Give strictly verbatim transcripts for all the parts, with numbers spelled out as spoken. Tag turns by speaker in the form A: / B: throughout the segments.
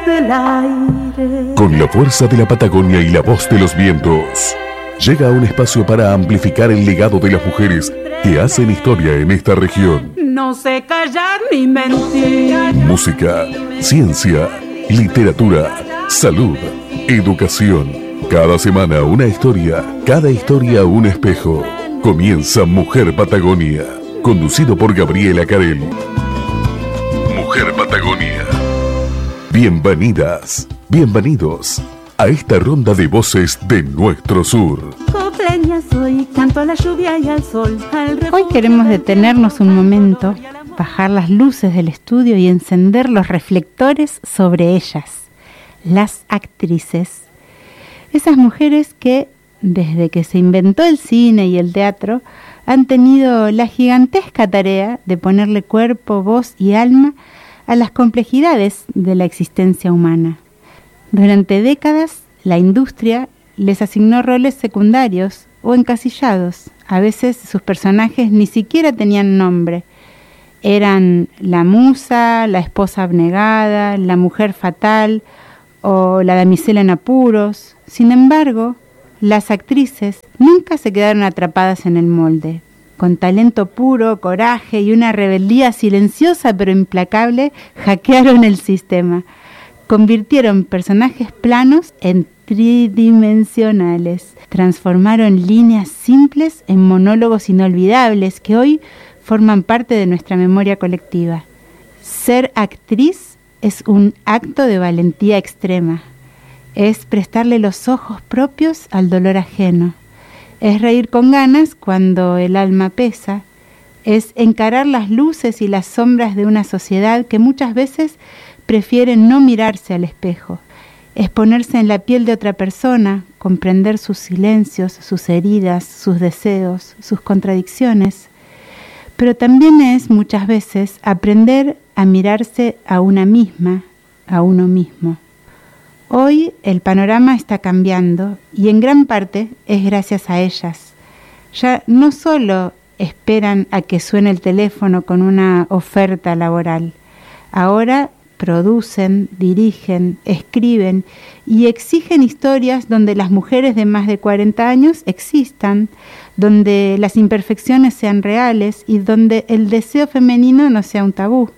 A: del aire.
B: Con la fuerza de la Patagonia y la voz de los vientos, llega a un espacio para amplificar el legado de las mujeres que hacen historia en esta región.
A: No sé callar ni mentir.
B: Música, ciencia, literatura, salud, educación. Cada semana una historia, cada historia un espejo. Comienza Mujer Patagonia, conducido por Gabriela Carel. Mujer Patagonia. Bienvenidas, bienvenidos a esta ronda de voces de nuestro sur.
A: Copleña soy, canto a la lluvia y al sol. Al
C: Hoy queremos detenernos un momento, bajar las luces del estudio y encender los reflectores sobre ellas, las actrices. Esas mujeres que, desde que se inventó el cine y el teatro, han tenido la gigantesca tarea de ponerle cuerpo, voz y alma a las complejidades de la existencia humana. Durante décadas, la industria les asignó roles secundarios o encasillados. A veces sus personajes ni siquiera tenían nombre. Eran la musa, la esposa abnegada, la mujer fatal o la damisela en apuros. Sin embargo, las actrices nunca se quedaron atrapadas en el molde. Con talento puro, coraje y una rebeldía silenciosa pero implacable, hackearon el sistema. Convirtieron personajes planos en tridimensionales. Transformaron líneas simples en monólogos inolvidables que hoy forman parte de nuestra memoria colectiva. Ser actriz es un acto de valentía extrema. Es prestarle los ojos propios al dolor ajeno. Es reír con ganas cuando el alma pesa. Es encarar las luces y las sombras de una sociedad que muchas veces prefiere no mirarse al espejo. Es ponerse en la piel de otra persona, comprender sus silencios, sus heridas, sus deseos, sus contradicciones. Pero también es, muchas veces, aprender a mirarse a una misma, a uno mismo. Hoy el panorama está cambiando y en gran parte es gracias a ellas. Ya no solo esperan a que suene el teléfono con una oferta laboral, ahora producen, dirigen, escriben y exigen historias donde las mujeres de más de cuarenta años existan, donde las imperfecciones sean reales y donde el deseo femenino no sea un tabú.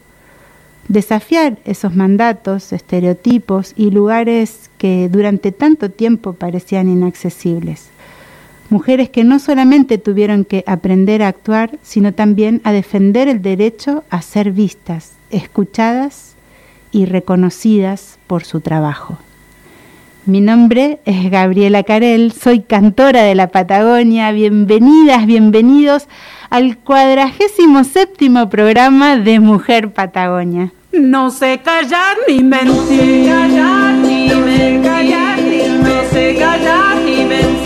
C: Desafiar esos mandatos, estereotipos y lugares que durante tanto tiempo parecían inaccesibles. Mujeres que no solamente tuvieron que aprender a actuar, sino también a defender el derecho a ser vistas, escuchadas y reconocidas por su trabajo. Mi nombre es Gabriela Carel, soy cantora de la Patagonia. Bienvenidas, bienvenidos al cuadragésimo séptimo programa de Mujer Patagonia.
A: No sé callar ni mentir. Callar ni mentir. Callar ni no sé callar ni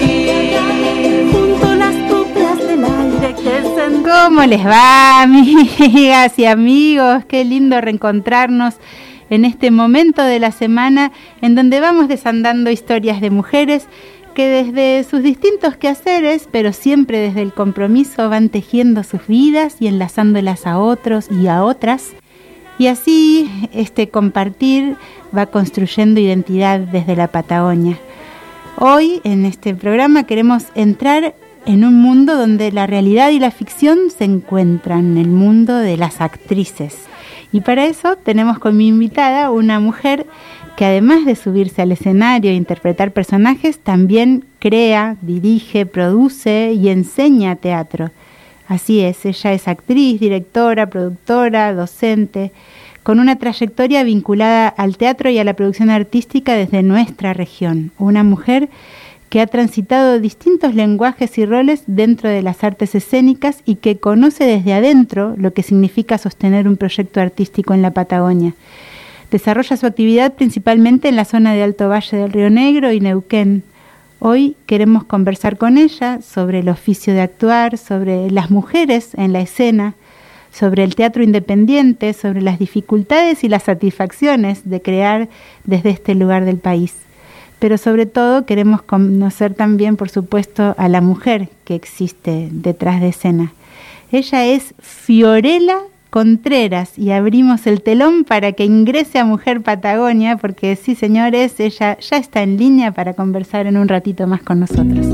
A: mentir. Junto las coplas del aire que se...
C: ¿Cómo les va, amigas y amigos? Qué lindo reencontrarnos en este momento de la semana en donde vamos desandando historias de mujeres que desde sus distintos quehaceres, pero siempre desde el compromiso, van tejiendo sus vidas y enlazándolas a otros y a otras. Y así este compartir va construyendo identidad desde la Patagonia. Hoy en este programa queremos entrar en un mundo donde la realidad y la ficción se encuentran, el mundo de las actrices. Y para eso tenemos con mi invitada una mujer que además de subirse al escenario e interpretar personajes, también crea, dirige, produce y enseña teatro. Así es, ella es actriz, directora, productora, docente, con una trayectoria vinculada al teatro y a la producción artística desde nuestra región. Una mujer que ha transitado distintos lenguajes y roles dentro de las artes escénicas y que conoce desde adentro lo que significa sostener un proyecto artístico en la Patagonia. Desarrolla su actividad principalmente en la zona de Alto Valle del Río Negro y Neuquén. Hoy queremos conversar con ella sobre el oficio de actuar, sobre las mujeres en la escena, sobre el teatro independiente, sobre las dificultades y las satisfacciones de crear desde este lugar del país. Pero sobre todo queremos conocer también, por supuesto, a la mujer que existe detrás de escena. Ella es Fiorella Contreras y abrimos el telón para que ingrese a Mujer Patagonia, porque sí, señores, ella ya está en línea para conversar en un ratito más con nosotros.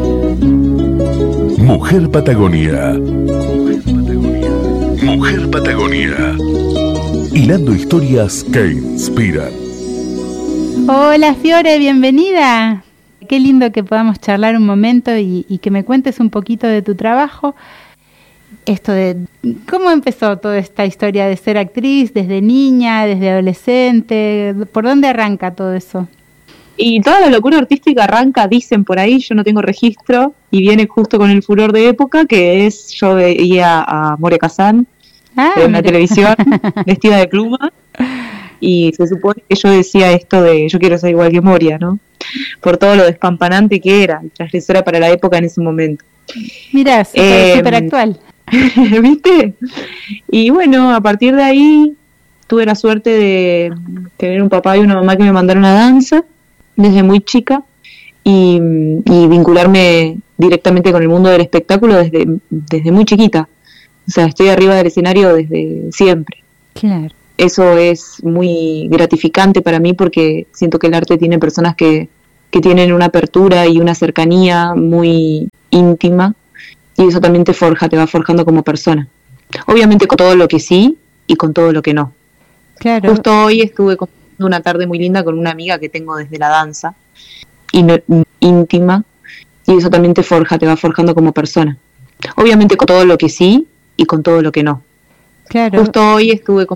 B: Mujer Patagonia. Mujer Patagonia. Hilando historias que inspiran.
C: Hola Fiore, bienvenida. Qué lindo que podamos charlar un momento y, y que me cuentes un poquito de tu trabajo. Esto de cómo empezó toda esta historia de ser actriz, desde niña, desde adolescente, ¿por dónde arranca todo eso?
D: Y toda la locura artística arranca, dicen por ahí, yo no tengo registro, y viene justo con el furor de época, que es, yo veía a Moria Kazan
C: ah,
D: en la
C: mira.
D: televisión, vestida de pluma, y se supone que yo decía esto de, yo quiero ser igual que Moria, ¿no? Por todo lo despampanante que era, y transgresora para la época en ese momento.
C: Mirá, súper
D: Eh,
C: súper actual.
D: ¿Viste? Y bueno, a partir de ahí tuve la suerte de tener un papá y una mamá que me mandaron a danza desde muy chica y, y vincularme directamente con el mundo del espectáculo desde, desde muy chiquita. O sea, estoy arriba del escenario desde siempre.
C: Claro.
D: Eso es muy gratificante para mí porque siento que el arte tiene personas que, que tienen una apertura y una cercanía muy íntima. Y eso también te forja, te va forjando como persona. Obviamente con todo lo que sí y con todo lo que no.
C: Claro.
D: Justo hoy estuve compartiendo una tarde muy linda con una amiga que tengo desde la danza, y no, íntima, y eso también te forja, te va forjando como persona. Obviamente con todo lo que sí y con todo lo que no.
C: Claro.
D: Justo hoy estuve compartiendo